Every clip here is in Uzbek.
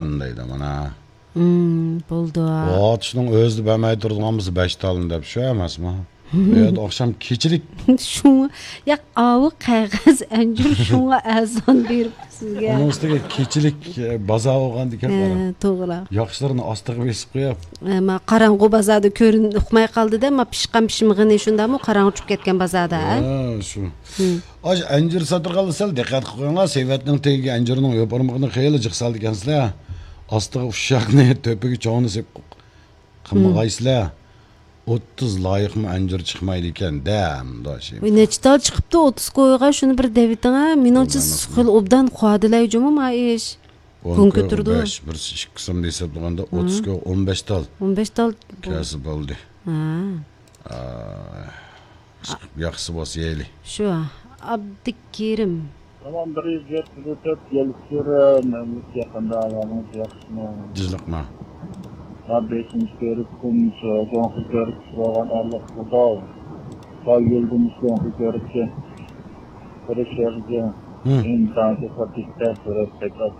talın deydi mana. Buldu. Otuşun özü bəməy durduğumuz 5 talın dep şu emasmı? Evet, akşam keçilik. Şunu ya avı qağız əncür şuna azan berib sizga. Onun üstüge keçilik baza olğan diken qara. To'g'ri. Yaxşılarını astığı besip qoyap. Ma qarang'u bazada ko'rin uqmay qoldi-da, ma pishqan-pishmig'ini shundami qarang' uchib ketgan bazada. Şu. Aj əncir satırğalı sal diqqat qoyunlar, Seyvetning tegi əncirinin yoparmağını xeyli jiqsal dikansizlar. Astığı uşaqni töpüge çoğunu sep qımğaysizlar. 30 layıqmı əncir çıxmaydı ikən, dəm da şey. Neçə tal çıxıbdı 30 qoyuğa şunu bir devitinə, menimcə xil obdan xuadilay cümü ma iş. Kun götürdü. Bir qism desep durğanda 30 qoy 15 tal. 15 tal kasıb oldu. Yaxşı bas yeyli. Şu Abdikerim. Tamam, bir ücret tutup geliştir memleket yakında ayağımız yaxşımı. Dizliqma. Beşinci görüp kummuş, sonku görüp soğan Allah kudav. Sağ geldiğimiz sonku görüp ki, Kırışırcı, insancı fatikte sürüp tekrar.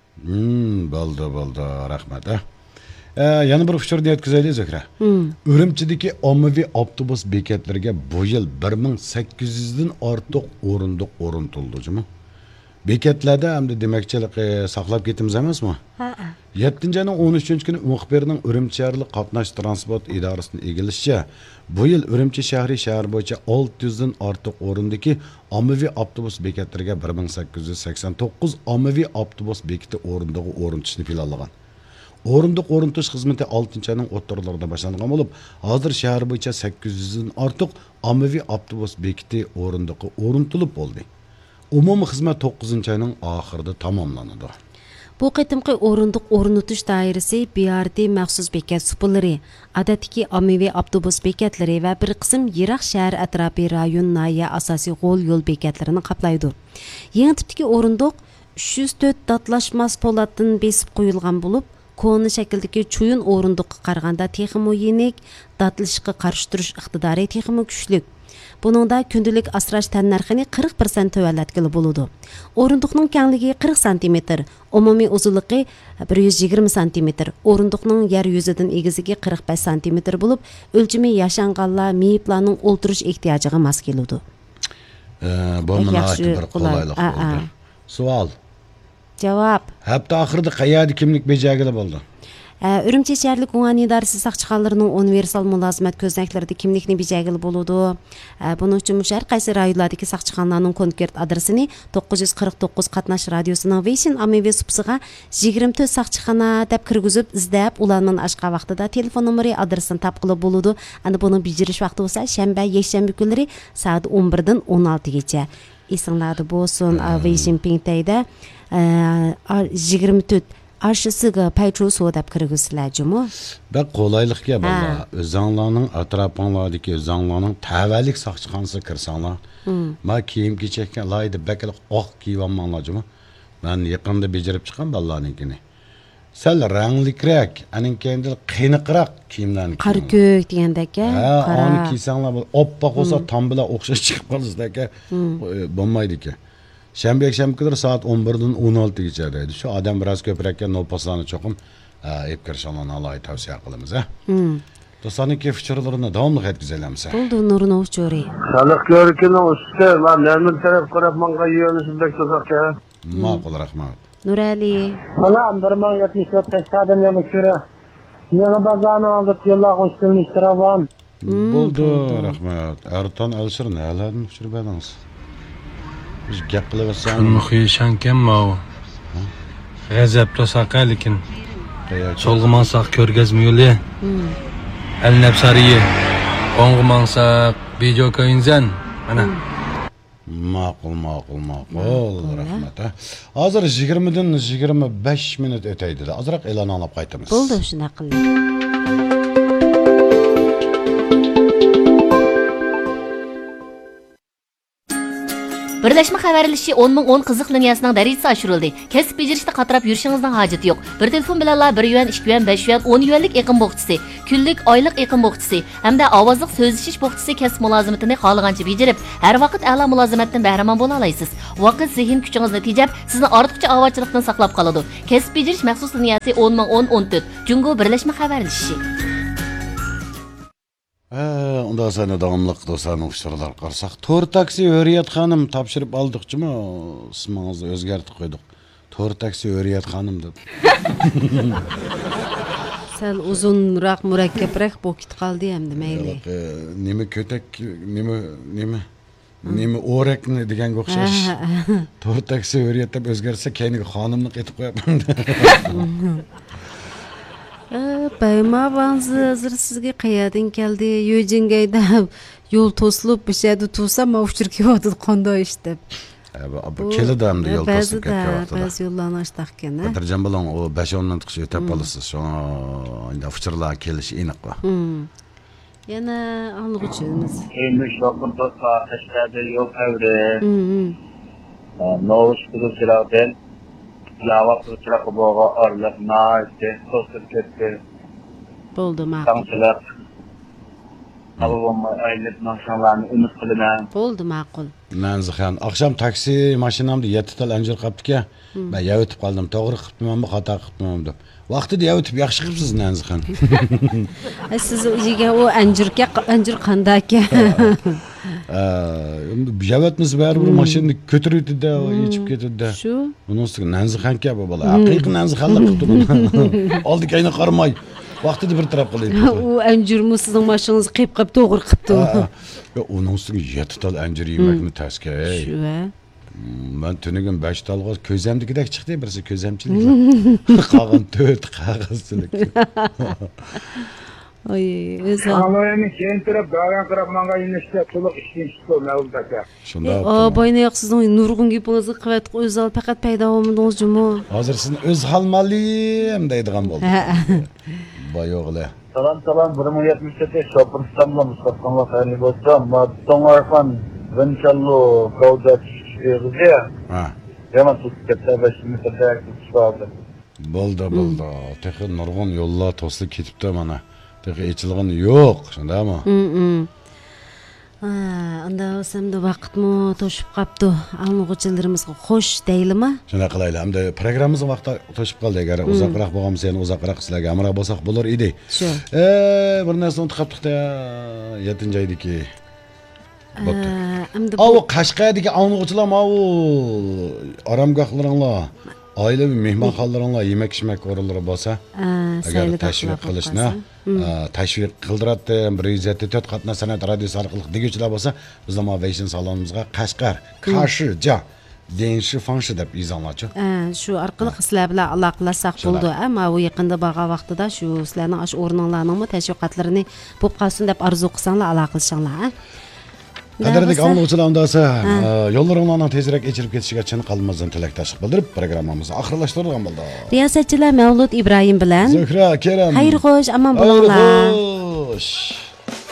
Balda, rahmet ha. Yana bir uçur deyet güzeli Zökra. Ürümçideki ommaviy avtobus beketlerine bu yıl 1800'den artıq o'rin mu? Beketlerde hem de demekçilik saklap ketimiz emas mı? 7. ayının 13. günü muxbirning Ürümçi şəhərlik qatnaş transport idarəsinin egilishicha, bu yıl Ürümçi şəhər bo'yicha 600'den artıq o'rindagi ommaviy avtobus bekatlariga 1889 ommaviy avtobus bekati o'rindig'i o'rnatishni planlagan. O'rindiq xizmati 6. ayının o'ttirlarida boshlangan bo'lib, hozir shahar bo'yicha 800'den artıq ommaviy avtobus bekati o'rindig'i o'rnatilib bo'ldi. Umumiy xizmat 9. ayının oxirida tamomlanadi. Bu qitimqi o'rindiq o'rnatish doirasi BRT maxsus bekat supulari, odatdagi ommaviy avtobus bekatlari va bir qism yiroq shahar atrofi rayon noya asosiy g'o'l yo'l bekatlarini qoplaydi. Yangi tipdagi o'rindiq 304 datlashmas po'latdan besib qo'yilgan bo'lib, koni shakldagi chuyun o'rindiqqa qaraganda texmo yenik, datlashga qarshi turish iqtidori texmo kuchli. Buningda kundalik asrash tannarxini 40% tövallatgili bo'ladi. O'rindiqning kengligi 40 cm, umumiy uzunligi 120 cm, o'rindiqning yer yuzidan egizligi 45 cm bo'lib, o'lchami yashanganlar, meyiplarning o'ltirish ehtiyojiga mos keladi. Bu munosabat bir qulaylik bo'ldi. Savol. Javob. Hafta oxirida qayerda kimlik bejagili bo'ldi? Ürümçi şəhərlik Ungan idarəsi saqçıqanlarının universal mülazimət gözləklərində kimlikni bejagili boludu. Bunun üçün şəhər qaysı rayonlardakı saqçıqanlarının konkret adresini 949 qatnaş radiosunun Veysin ammaviy supsiga 24 saqçıqana deb kirgizib izlab, ularning aşqa vaqtida telefon nomeri adresini tapqili boludu. Ana buni bejirish vaqti bo'lsa shanba, yakshanba kunlari soat 11 dan 16 gacha. Esinglarda bo'lsin, Veysin Pingtayda 24 Arşısıga payço so'dab kirgizilajimi? Bak qolaylıqga balla. Özаңlarning atrofinglardagi özаңlarning tavallik saqchixonasi kirsanglar. Ma kiyim-kechakka layda bakal oq kiyvanmanglarjimi? Men yaqinda bejarib chiqqan ballarnikini. Sal ranglikroq, aninkendil qiyniqroq kiyimlarni. Qari ko'k degandaka, qara. Oni kiysanglar oppoq bo'lsa tam bilan o'xshash chiqib qolsa bo'lmaydi ekan. Şənbə günləri saat 11-dən 16-gacha deydi. Şu adam biraz köpürəkən nopaslarını çoxum ep kirşanlarına Allah'ı tavsiye qılımız. Dostlarınki fikirlərini davamlıq etkizələmsə. Buldu Nurun Oğuzcuri. Sağlık görükünün üstü, lan nermin taraf qarapmanğa yiyonuşun bek tozaq ya. Maqul rahmat. Nurali. Bana 1.74 adam yemek göre. Yeni bazanı aldık, yıllar hoşçulun iştiravan. Buldu rahmat. Ertan Alşır nələrdən fikir bədiniz? Biz gap qilaversan. Muxishankanmi u? G'azabda saqa lekin. So'lg'imansaq ko'rgazma yo'li. Al-Nabsariyi. Qo'ng'imansaq bejoka insan. Mana. Ma'qul. Rahmat. Hozir 20 dan 25 minut o'taydi. Azroq e'lon olib qaytamiz. Bo'ldi, shuna qiling. Birleşme xabarlashi 10 qiziq liniyasining darajasi oshirildi. Kasb bejarishda qatirab yurishingizning hojati yo'q. Bir telefon bilan 1 yuan, 2 yuan, 5 yuan, 10 yuanlik eqim bo'qchisi, kunlik, oylik eqim bo'qchisi hamda ovozliq so'zlashish bo'qchisi kasb mulozimatini xohlagancha bejarib, har vaqt a'lo mulozimatdan bahramon bo'la olasiz. Vaqt zehn kuchingizni tejab, sizni ortiqcha ovochchilikdan saqlab qoladi. Kasb bejarish maxsus liniyasi 10 Jungo birlashma xabarlashi. Ondan sonra davamlıq dostlarını uçurlar qarsak. Tor taksi Hürriyet Hanım tapşırıp aldıqçı mı? İsminizi özgertip koyduk. Tor taksi Hürriyet Hanım dedi. Sal uzunroq, murakkaproq bo'lib ketib qoldi hamda mayli. Nima kötek, nima o'rakni deganga o'xshash. Tor taksi Hürriyet deb o'zgarsa, keyingi xonimlik etib qo'yaman. Bayma vanzı hazır sizge qayerdan keldi? Yojingayda yo'l to'silib, bir şeyde tursa, ma uchirib ketdi qo'nda işte. Bu keladi hamda yo'l to'silib ketgan vaqtida. Ba'zi yo'llarni ochdiq ekan. Qadirjon bilan o 5-10 chiqish o'tib qolasiz. Shuna endi uchirlar kelishi aniq va. Yana anlıqçımız. Emiş vaqtda saatlarda yo'l qavri. Novuş qilishlardan Yavaş uçrak boğa arlıq naiste sosyal ketdi. Bo'ldi ma'qul. Tançılar. Avvalma aylık naşanlarını ümit qiliman. Bo'ldi ma'qul. Nanzixan, akşam taksi mashinamda 7 tal anjir qaptiki. Ben yavitib qoldim. To'g'ri qilibmanmi, xato qilibmanmi deb. Vaqtida yavitib yaxshi qilibsiz Nanzixan. Siz o'ziga o anjir qanday ekan? Javatmiz baribir mashinani ko'taruvdi-da, yechib ketdi-da. Shu. Bunun ustiga Nanzixan kabi bola. Haqiqiy Nanzixanlar qilibdi buni. Oldi-kayni qaramay. Vaqtida bir taraf qilaydi. U anjirmi sizning mashinangiz qilib qilib to'g'ri qilibdi. Ya onun ustiga 7 tal anjir yemakni taska. Shu. Ben tünügün 5 talg'oz ko'zamdikidek chiqdi, birisi ko'zamchilik. Qolgan 4 qog'ozchilik. Oy, o'zi. Alayni keyin taraf dayan qarab manga inishda to'liq ishlayishdi mavzuda. Shunda. Boyni yo'q sizning nurg'un gapingizni qivat o'zi faqat paydo bo'lmadingizmi? Hozir sizni o'z halmalim deydigan bo'ldi. Boyo'g'li. Salam 178 Şopur İstanbul Mustafa Fani bo'lsam, To'ng'arxon Vinçallo Gavdat Ha. Yaman tutqatda 5 metrda tutishdi. Bo'ldi. Texi nurg'un yo'llar to'silib ketibdi mana. Texi echilg'ini yo'q, shundami? Anda o'samda vaqtmi to'shib qolibdi. Anglag'uchilarimizga xo'sh deylimi? Shuna qilaylik. Hamda programmamiz vaqti to'shib qoldi. Agar uzoqroq bo'lgansa, yana uzoqroq sizlarga amroq bo'lsak bo'lar edi. Shu. Bir narsani unutib qoldik-da, 7-oydagi. O Qashqadagi anglag'uchilar o oromgohlaringlar, oilaviy mehmonxonalaringlar, yemak-ishmak o'rinlari bo'lsa, agar tashviq qilishni, tashviq qildiradi, 174 qatna san'at radiosi orqali deguvchilar bo'lsa, bizning Mavation salonimizga Qashqar, Qarshija, Denshi Fanshi deb izonlachu. Shu orqali sizlar bilan aloqalashsak bo'ldi. Ammo u yaqinda borgan vaqtida shu sizlarning ash o'rninglarning tashviqotlarini bo'lib qolsin deb arzu qilsanglar aloqalashinglar. Qadrdagi anglag'uchilar undasa, yo'llaringlarning tezroq echirib ketishiga chin qalbimizdan tilakdoshlik bildirib, programmamizni oxirlashtirgan bo'ldi. Riyosatchilar Mavlud Ibrohim bilan Zuhra Kerem. Xayr xo'sh, amon bo'linglar. Xayr xo'sh.